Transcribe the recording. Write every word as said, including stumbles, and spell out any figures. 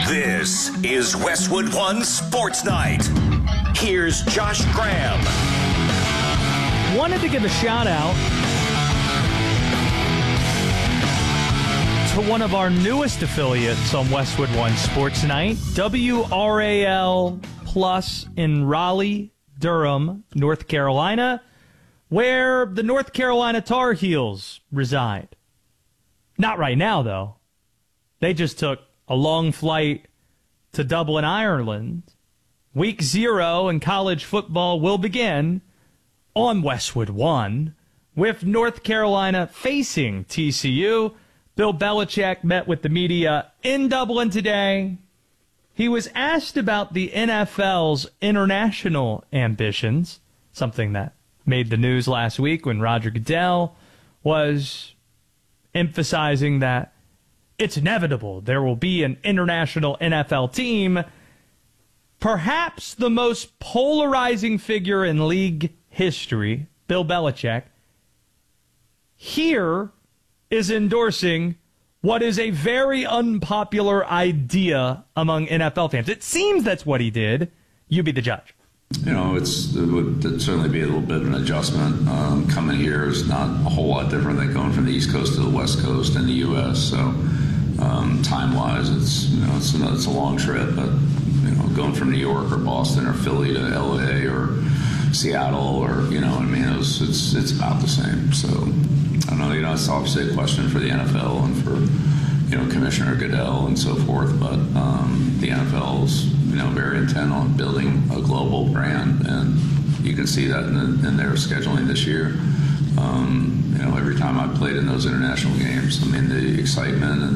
This is Westwood One Sports Night. Here's Josh Graham. Wanted to give a shout out to one of our newest affiliates on Westwood One Sports Night, W R A L Plus in Raleigh, Durham, North Carolina, where the North Carolina Tar Heels reside. Not right now, though. They just took a long flight to Dublin, Ireland. Week zero in college football will begin on Westwood One with North Carolina facing T C U. Bill Belichick met with the media in Dublin today. He was asked about the N F L's international ambitions, something that made the news last week when Roger Goodell was emphasizing that it's inevitable there will be an international N F L team. Perhaps the most polarizing figure in league history, Bill Belichick, here is endorsing what is a very unpopular idea among N F L fans. It seems that's what he did. You be the judge. You know, it's, it would certainly be a little bit of an adjustment. Um, coming here is not a whole lot different than going from the East Coast to the West Coast in the U S So um, time-wise, it's you know it's a, it's a long trip. But you know, going from New York or Boston or Philly to L A or Seattle or you know, I mean, it was, it's it's about the same. So I don't know. You know, it's obviously a question for the N F L and for you know Commissioner Goodell and so forth. But um, the N F L's you know very intent on building a global brand, and you can see that in, the, in their scheduling this year. Um, you know, every time I played in those international games, I mean, the excitement and